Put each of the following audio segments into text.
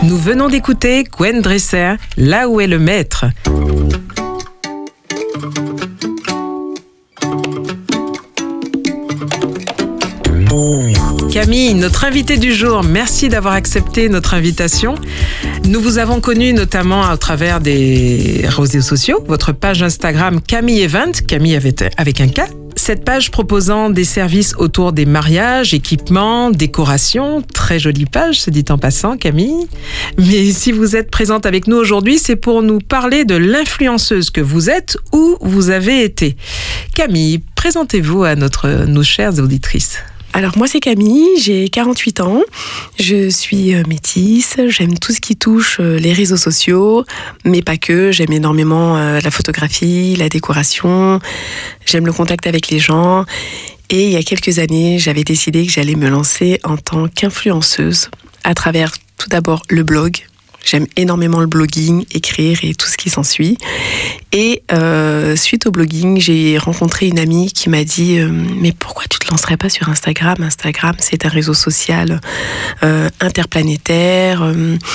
Nous venons d'écouter Gwen Dresser, Là où est le maître. Camille, notre invitée du jour, merci d'avoir accepté notre invitation. Nous vous avons connu notamment à travers des réseaux sociaux, votre page Instagram Camille Event, Camille avec un K. Cette page proposant des services autour des mariages, équipements, décorations. Très jolie page, se dit en passant, Camille. Mais si vous êtes présente avec nous aujourd'hui, c'est pour nous parler de l'influenceuse que vous êtes ou vous avez été. Camille, présentez-vous à nos chères auditrices. Alors moi c'est Camille, j'ai 48 ans, je suis métisse, j'aime tout ce qui touche les réseaux sociaux, mais pas que, j'aime énormément la photographie, la décoration, j'aime le contact avec les gens. Et il y a quelques années, j'avais décidé que j'allais me lancer en tant qu'influenceuse à travers tout d'abord le blog. J'aime énormément le blogging, écrire et tout ce qui s'ensuit. Et suite au blogging, j'ai rencontré une amie qui m'a dit « Mais pourquoi tu te lancerais pas sur Instagram ? Instagram, c'est un réseau social interplanétaire. »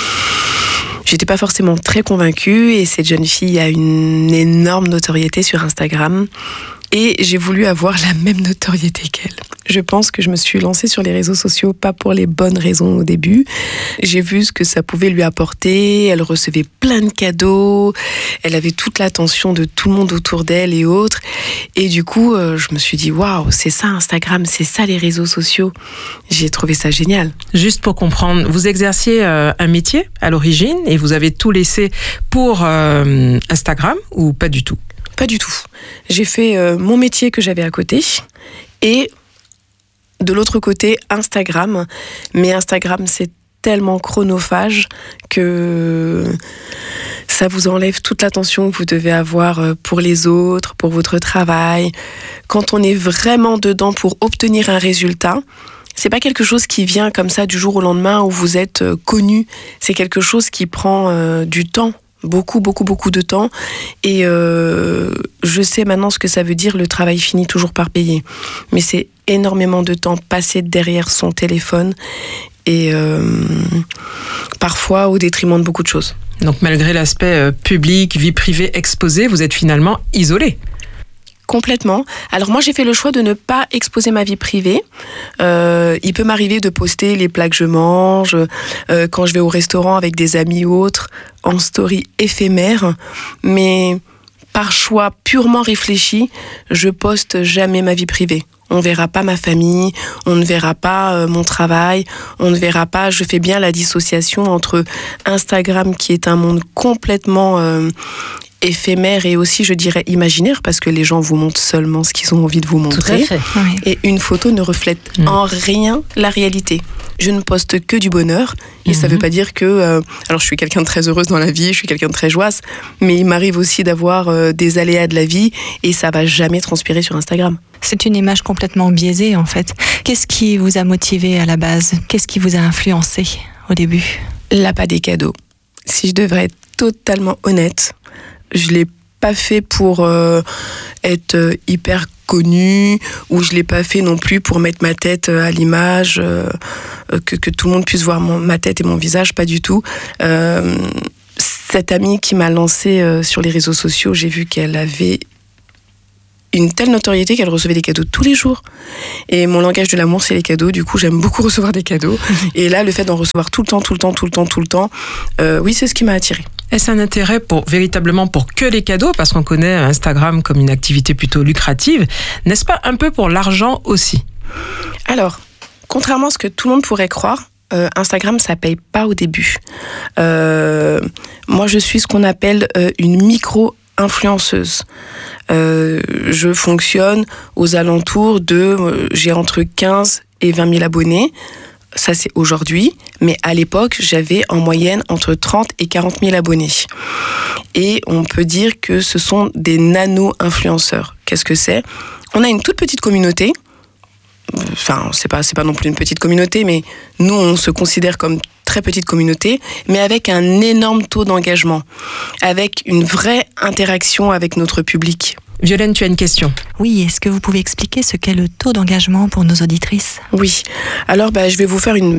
J'étais pas forcément très convaincue et cette jeune fille a une énorme notoriété sur Instagram. Et j'ai voulu avoir la même notoriété qu'elle. Je pense que je me suis lancée sur les réseaux sociaux, pas pour les bonnes raisons au début. J'ai vu ce que ça pouvait lui apporter, elle recevait plein de cadeaux, elle avait toute l'attention de tout le monde autour d'elle et autres. Et du coup, je me suis dit, waouh, c'est ça Instagram, c'est ça les réseaux sociaux. J'ai trouvé ça génial. Juste pour comprendre, vous exerciez un métier à l'origine et vous avez tout laissé pour Instagram ou pas du tout ? Pas du tout. J'ai fait mon métier que j'avais à côté et de l'autre côté Instagram. Mais Instagram, c'est tellement chronophage que ça vous enlève toute l'attention que vous devez avoir pour les autres, pour votre travail. Quand on est vraiment dedans pour obtenir un résultat, c'est pas quelque chose qui vient comme ça du jour au lendemain où vous êtes connu. C'est quelque chose qui prend du temps. Beaucoup de temps et je sais maintenant ce que ça veut dire, le travail finit toujours par payer, mais c'est énormément de temps passé derrière son téléphone et parfois au détriment de beaucoup de choses. Donc malgré l'aspect public, vie privée exposée, vous êtes finalement isolée. Complètement. Alors moi j'ai fait le choix de ne pas exposer ma vie privée. Il peut m'arriver de poster les plats que je mange, quand je vais au restaurant avec des amis ou autres, en story éphémère, mais par choix purement réfléchi, je poste jamais ma vie privée. On ne verra pas ma famille, on ne verra pas mon travail, on ne verra pas, je fais bien la dissociation entre Instagram qui est un monde complètement éphémère et aussi, je dirais, imaginaire, parce que les gens vous montrent seulement ce qu'ils ont envie de vous montrer. Tout à fait. Oui. Et une photo ne reflète en rien la réalité. Je ne poste que du bonheur, et ça ne veut pas dire que... alors, je suis quelqu'un de très heureuse dans la vie, je suis quelqu'un de très joyeuse, mais il m'arrive aussi d'avoir des aléas de la vie, et ça ne va jamais transpirer sur Instagram. C'est une image complètement biaisée, en fait. Qu'est-ce qui vous a motivé à la base ? Qu'est-ce qui vous a influencé au début ? L'appât des cadeaux. Si je devrais être totalement honnête, je l'ai pas fait pour être hyper connue, ou je l'ai pas fait non plus pour mettre ma tête à l'image, que tout le monde puisse voir ma tête et mon visage, pas du tout. Cette amie qui m'a lancée sur les réseaux sociaux, j'ai vu qu'elle avait une telle notoriété qu'elle recevait des cadeaux tous les jours. Et mon langage de l'amour, c'est les cadeaux. Du coup, j'aime beaucoup recevoir des cadeaux. Et là, le fait d'en recevoir tout le temps, oui, c'est ce qui m'a attirée. Est-ce un intérêt véritablement pour que les cadeaux ? Parce qu'on connaît Instagram comme une activité plutôt lucrative. N'est-ce pas un peu pour l'argent aussi ? Alors, contrairement à ce que tout le monde pourrait croire, Instagram, ça paye pas au début. Moi, je suis ce qu'on appelle une micro-influenceuse. Je fonctionne aux alentours de... j'ai entre 15 et 20 000 abonnés. Ça, c'est aujourd'hui. Mais à l'époque, j'avais en moyenne entre 30 et 40 000 abonnés. Et on peut dire que ce sont des nano-influenceurs. Qu'est-ce que c'est ? On a une toute petite communauté. Enfin, c'est pas non plus une petite communauté, mais nous, on se considère comme très petite communauté, mais avec un énorme taux d'engagement, avec une vraie interaction avec notre public. Violaine, tu as une question ? Oui, est-ce que vous pouvez expliquer ce qu'est le taux d'engagement pour nos auditrices ? Oui, alors je vais vous faire une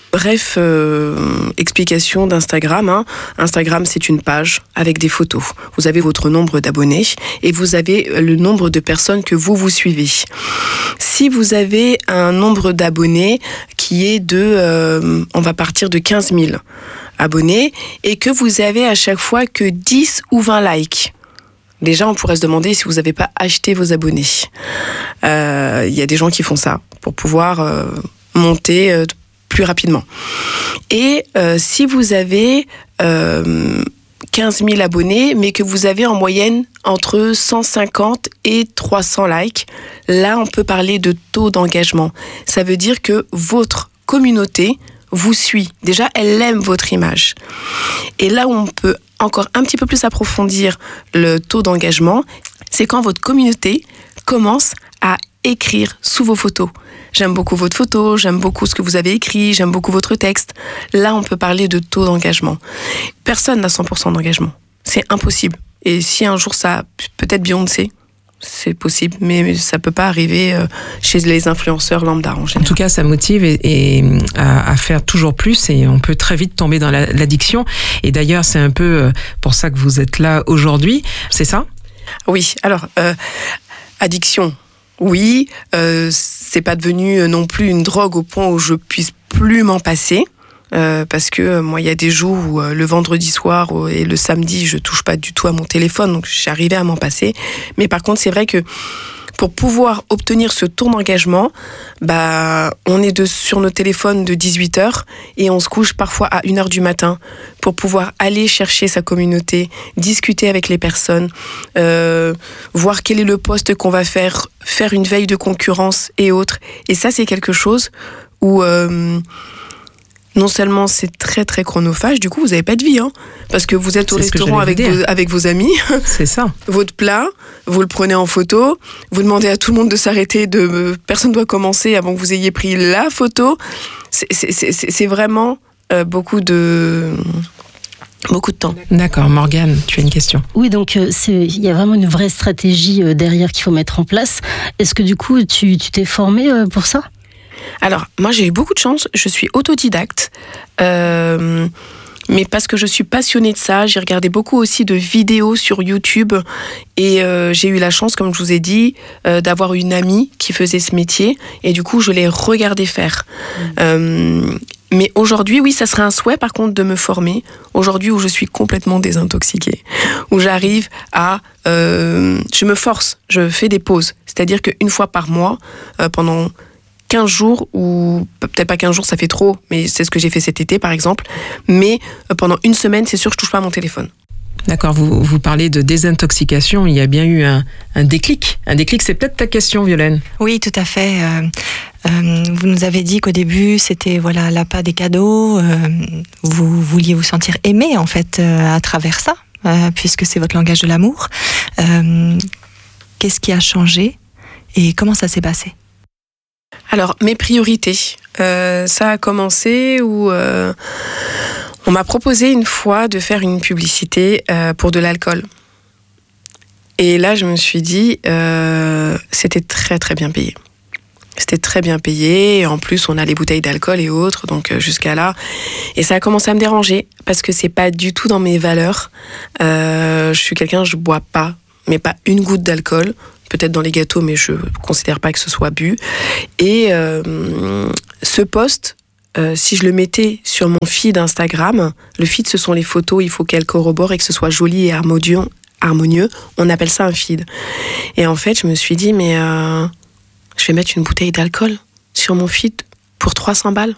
Bref, explication d'Instagram. Instagram, c'est une page avec des photos. Vous avez votre nombre d'abonnés et vous avez le nombre de personnes que vous suivez. Si vous avez un nombre d'abonnés qui est on va partir de 15 000 abonnés et que vous avez à chaque fois que 10 ou 20 likes, déjà, on pourrait se demander si vous n'avez pas acheté vos abonnés. Il y a des gens qui font ça pour pouvoir monter plus rapidement. Et si vous avez 15 000 abonnés, mais que vous avez en moyenne entre 150 et 300 likes, là, on peut parler de taux d'engagement. Ça veut dire que votre communauté vous suit. Déjà, elle aime votre image. Et là où on peut encore un petit peu plus approfondir le taux d'engagement, c'est quand votre communauté commence à écrire sous vos photos. J'aime beaucoup votre photo, j'aime beaucoup ce que vous avez écrit, j'aime beaucoup votre texte. Là, on peut parler de taux d'engagement. Personne n'a 100% d'engagement. C'est impossible. Et si un jour ça, peut-être Beyoncé, c'est possible, mais ça peut pas arriver chez les influenceurs lambda en général. En tout cas, ça motive à faire toujours plus et on peut très vite tomber dans l'addiction. Et d'ailleurs, c'est un peu pour ça que vous êtes là aujourd'hui, c'est ça ? Oui, alors, addiction, oui, c'est pas devenu non plus une drogue au point où je puisse plus m'en passer. Parce que moi, il y a des jours où le vendredi soir et le samedi, je touche pas du tout à mon téléphone, donc j'arrivais à m'en passer. Mais par contre, c'est vrai que pour pouvoir obtenir ce taux d'engagement, on est sur nos téléphones de 18h et on se couche parfois à 1h du matin pour pouvoir aller chercher sa communauté, discuter avec les personnes, voir quel est le poste qu'on va faire une veille de concurrence et autres. Et ça, c'est quelque chose où non seulement c'est très très chronophage, du coup vous n'avez pas de vie, parce que vous êtes au restaurant avec vos amis. C'est ça. Votre plat, vous le prenez en photo, vous demandez à tout le monde de s'arrêter, personne ne doit commencer avant que vous ayez pris la photo. C'est vraiment beaucoup de temps. D'accord, Morgane, tu as une question. Oui, donc il y a vraiment une vraie stratégie derrière qu'il faut mettre en place. Est-ce que du coup tu t'es formée pour ça ? Alors, moi, j'ai eu beaucoup de chance. Je suis autodidacte, mais parce que je suis passionnée de ça, j'ai regardé beaucoup aussi de vidéos sur YouTube et j'ai eu la chance, comme je vous ai dit, d'avoir une amie qui faisait ce métier et du coup, je l'ai regardé faire. Mais aujourd'hui, oui, ça serait un souhait, par contre, de me former. Aujourd'hui, où je suis complètement désintoxiquée, où j'arrive à... je me force, je fais des pauses. C'est-à-dire qu'une fois par mois, pendant 15 jours, ou peut-être pas 15 jours, ça fait trop, mais c'est ce que j'ai fait cet été, par exemple. Mais pendant une semaine, c'est sûr, je touche pas à mon téléphone. D'accord, vous parlez de désintoxication, il y a bien eu un déclic. Un déclic, c'est peut-être ta question, Violaine. Oui, tout à fait. Vous nous avez dit qu'au début, c'était l'appât des cadeaux. Vous vouliez vous sentir aimé, en fait, à travers ça, puisque c'est votre langage de l'amour. Qu'est-ce qui a changé et comment ça s'est passé ? Alors, mes priorités, ça a commencé où on m'a proposé une fois de faire une publicité pour de l'alcool. Et là, je me suis dit, c'était très très bien payé. C'était très bien payé, et en plus on a les bouteilles d'alcool et autres, donc jusqu'à là. Et ça a commencé à me déranger, parce que c'est pas du tout dans mes valeurs. Je suis quelqu'un, je bois pas, mais pas une goutte d'alcool. Peut-être dans les gâteaux, mais je considère pas que ce soit bu. Et ce post, si je le mettais sur mon feed Instagram, le feed, ce sont les photos, il faut qu'elles corroborent et que ce soit joli et harmonieux. On appelle ça un feed. Et en fait, je me suis dit, mais je vais mettre une bouteille d'alcool sur mon feed pour 300 balles.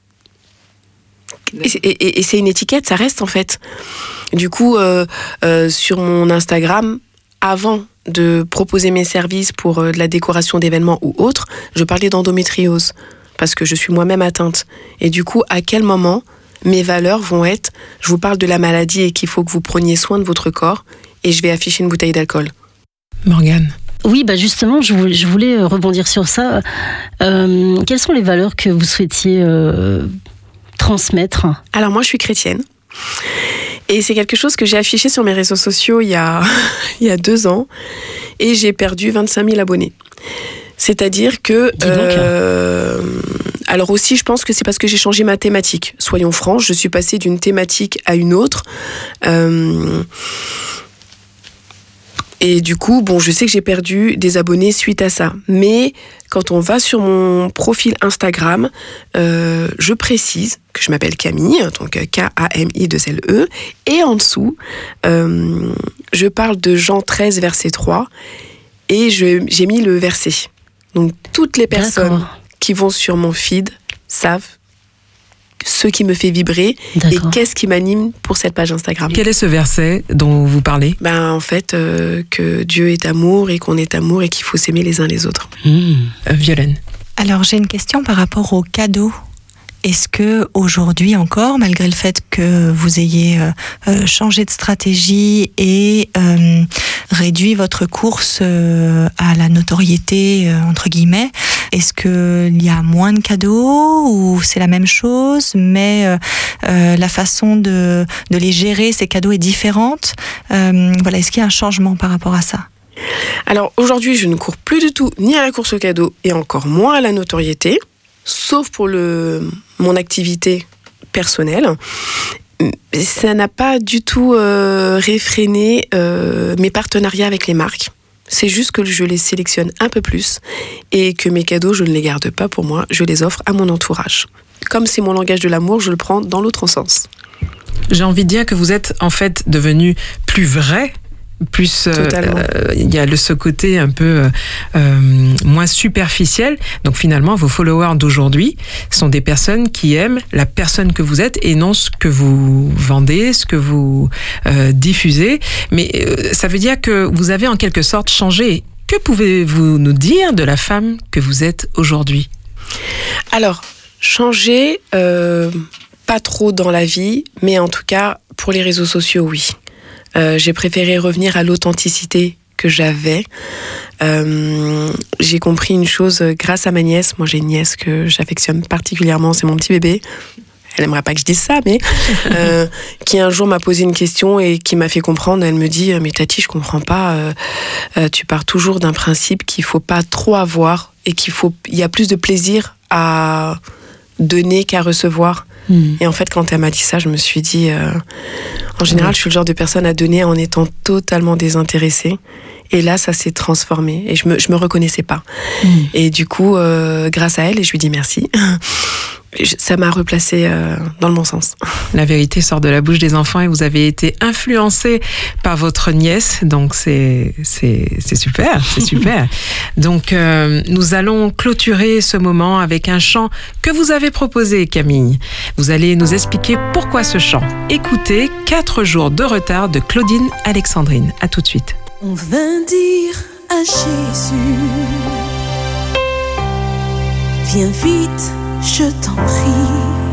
Et c'est une étiquette, ça reste en fait. Du coup, sur mon Instagram, avant de proposer mes services pour de la décoration d'événements ou autre, je parlais d'endométriose parce que je suis moi-même atteinte. Et du coup, à quel moment mes valeurs vont être, je vous parle de la maladie et qu'il faut que vous preniez soin de votre corps et je vais afficher une bouteille d'alcool. Morgane. Oui, justement, je voulais rebondir sur ça. Quelles sont les valeurs que vous souhaitiez transmettre ? Alors moi, je suis chrétienne. Et c'est quelque chose que j'ai affiché sur mes réseaux sociaux il y a 2 ans. Et j'ai perdu 25 000 abonnés. C'est-à-dire que Alors aussi, je pense que c'est parce que j'ai changé ma thématique. Soyons francs, je suis passée d'une thématique à une autre. Et du coup, bon, je sais que j'ai perdu des abonnés suite à ça. Mais quand on va sur mon profil Instagram, je précise que je m'appelle Camille, donc K-A-M-I-2-L-E. Et en dessous, je parle de Jean 13, verset 3. Et j'ai mis le verset. Donc, toutes les personnes qui vont sur mon feed savent ce qui me fait vibrer et qu'est-ce qui m'anime pour cette page Instagram. Quel est ce verset dont vous parlez ? En fait, que Dieu est amour et qu'on est amour et qu'il faut s'aimer les uns les autres. Violaine. Alors, j'ai une question par rapport aux cadeaux. Est-ce que aujourd'hui encore, malgré le fait que vous ayez changé de stratégie et réduit votre course à la notoriété, entre guillemets, est-ce qu'il y a moins de cadeaux ou c'est la même chose, mais la façon de les gérer, ces cadeaux, est différente? Voilà, est-ce qu'il y a un changement par rapport à ça? Alors aujourd'hui, je ne cours plus du tout ni à la course aux cadeaux et encore moins à la notoriété, sauf pour mon activité personnelle. Ça n'a pas du tout réfréné mes partenariats avec les marques. C'est juste que je les sélectionne un peu plus et que mes cadeaux, je ne les garde pas pour moi, je les offre à mon entourage. Comme c'est mon langage de l'amour, je le prends dans l'autre sens. J'ai envie de dire que vous êtes en fait devenu plus vrai. Plus il y a ce côté un peu moins superficiel. Donc finalement, vos followers d'aujourd'hui sont des personnes qui aiment la personne que vous êtes et non ce que vous vendez, ce que vous diffusez. Mais ça veut dire que vous avez en quelque sorte changé. Que pouvez-vous nous dire de la femme que vous êtes aujourd'hui ? Alors, changer, pas trop dans la vie, mais en tout cas, pour les réseaux sociaux, oui. J'ai préféré revenir à l'authenticité que j'avais. J'ai compris une chose grâce à ma nièce. Moi, j'ai une nièce que j'affectionne particulièrement, c'est mon petit bébé. Elle aimerait pas que je dise ça, mais qui un jour m'a posé une question et qui m'a fait comprendre. Elle me dit « Mais Tati, je comprends pas. Tu pars toujours d'un principe qu'il faut pas trop avoir et il y a plus de plaisir à donner qu'à recevoir. » Et en fait, quand elle m'a dit ça, je me suis dit... en général, je suis le genre de personne à donner en étant totalement désintéressée. Et là, ça s'est transformé. Et je me reconnaissais pas. Et du coup, grâce à elle, et je lui dis merci, ça m'a replacée dans le bon sens. La vérité sort de la bouche des enfants et vous avez été influencée par votre nièce. Donc, c'est super, c'est super. Donc, nous allons clôturer ce moment avec un chant que vous avez proposé, Camille. Vous allez nous expliquer pourquoi ce chant. Écoutez 4 jours de retard de Claudine Alexandrine. À tout de suite. On vint dire à Jésus, viens vite, je t'en prie.